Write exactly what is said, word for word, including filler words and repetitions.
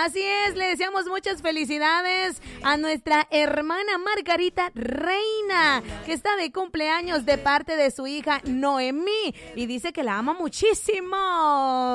Así es, le deseamos muchas felicidades a nuestra hermana Margarita Reina, que está de cumpleaños de parte de su hija Noemí y dice que la ama muchísimo.